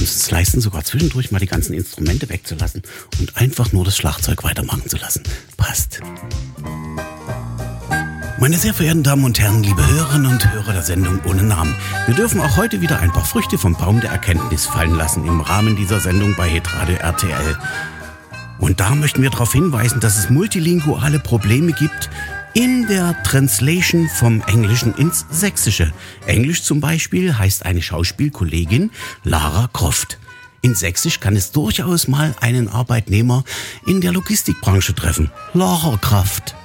können es uns leisten, sogar zwischendurch mal die ganzen Instrumente wegzulassen und einfach nur das Schlagzeug weitermachen zu lassen. Passt. Meine sehr verehrten Damen und Herren, liebe Hörerinnen und Hörer der Sendung ohne Namen, wir dürfen auch heute wieder ein paar Früchte vom Baum der Erkenntnis fallen lassen im Rahmen dieser Sendung bei Hitradio RTL. Und da möchten wir darauf hinweisen, dass es multilinguale Probleme gibt in der Translation vom Englischen ins Sächsische. Englisch zum Beispiel heißt eine Schauspielkollegin Lara Croft. In Sächsisch kann es durchaus mal einen Arbeitnehmer in der Logistikbranche treffen. Lara Croft.